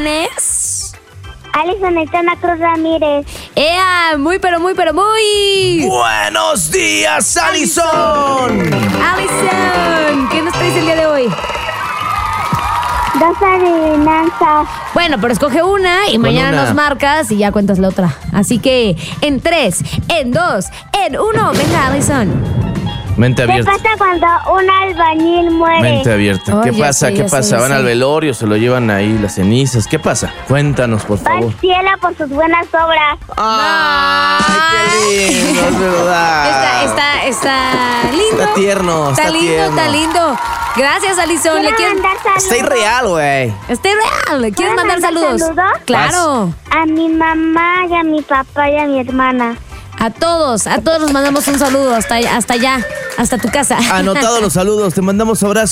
¿quién es? Alison Aitana Cruz Ramírez. ¡Ea! Muy. ¡Buenos días, Alison! Alison, ¿qué nos traes el día de hoy? 2 adivinanzas. Bueno, pero escoge una y mañana una. nos marcas y ya cuentas la otra. Así que en 3, en 2, en 1. Venga, Alison. Mente ¿Qué abierta. pasa cuando un albañil muere? Mente abierta. Oh, ¿Qué ya pasa? sé, ¿Qué ya sé, pasa? ya ¿Van sé. al velorio? ¿Se lo llevan ahí las cenizas? ¿Qué pasa? Cuéntanos, por Va favor. al cielo por sus buenas obras. ¡Ay, qué lindo! Es verdad. Está lindo. Está tierno, está tierno. Está lindo. Gracias, Alison. ¿Le ¿Quiero quieres? mandar saludos? Está irreal, güey. Está real. ¿Le quieres ¿Puedo mandar saludos? saludos? Claro. A mi mamá y a mi papá y a mi hermana. A todos les mandamos un saludo hasta allá, hasta tu casa. Anotado los saludos. Te mandamos abrazos.